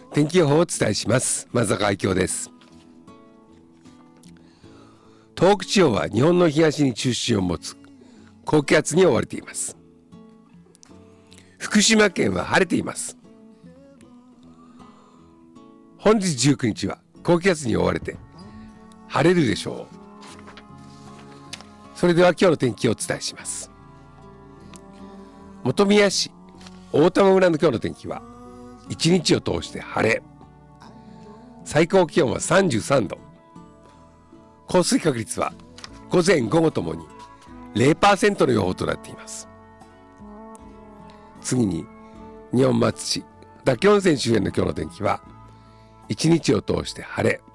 天気予報をお伝えします。松坂愛京です。東北地方は日本の東に中心を持つ高気圧に覆われています。福島県は晴れています。本日19日は高気圧に覆われて晴れるでしょう。それでは今日の天気をお伝えします。本宮市大玉村の今日の天気は一日を通して晴れ、最高気温は33度、降水確率は午前午後ともに 0% の予報となっています。次に二本松市嶽温泉周辺の今日の天気は一日を通して晴れ、